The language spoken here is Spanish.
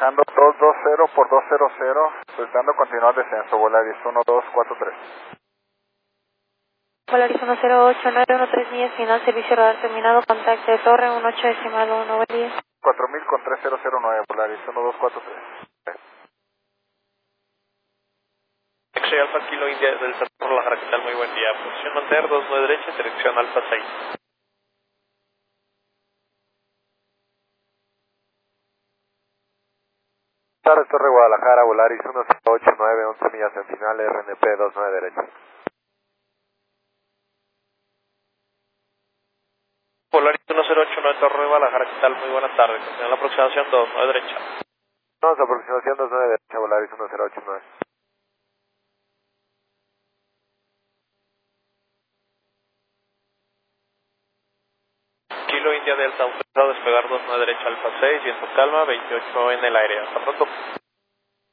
bajando 220 por 200, pues dando continuar descenso, Volaris 1243. Volaris 108913 millas, final, servicio radar terminado, contacto de torre 18.1, buen día. 4000 con 3009, Volaris 1243. X-Ray Alfa Kilo India del Cerro Guadalajara, ¿qué tal? Muy buen día. Posición mantener 29 derecha, dirección Alfa 6. Tarde Torre Guadalajara, Volaris 1089, 11 millas en final, RNP 29 derecha. Volaris 1089 Torre Guadalajara, ¿qué tal? Muy buenas tardes. En la aproximación 29 derecha. Vamos a aproximación 29 derecha, Volaris 1089. Kilo India Delta, autorizado a despegar 29 derecha Alfa 6, viento calma, 28 en el aire. Hasta pronto.